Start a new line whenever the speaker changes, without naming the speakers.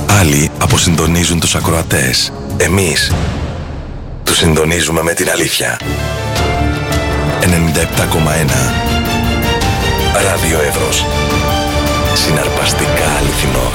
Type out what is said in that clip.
Άλλοι αποσυντονίζουν τους ακροατές. Εμείς τους συντονίζουμε με την αλήθεια. 97,1 Ράδιο Εύρος. Συναρπαστικά αληθινός.